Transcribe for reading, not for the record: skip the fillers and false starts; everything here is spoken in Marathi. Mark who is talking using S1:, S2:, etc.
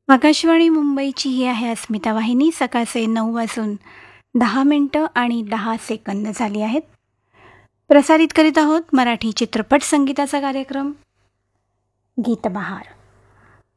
S1: आकाशवाणी मुंबईची ही आहे अस्मिता वाहिनी. सकाळचे 9:10 आणि 10 सेकंद झाली आहेत. प्रसारित करीत आहोत मराठी चित्रपट संगीताचा कार्यक्रम गीतबहार.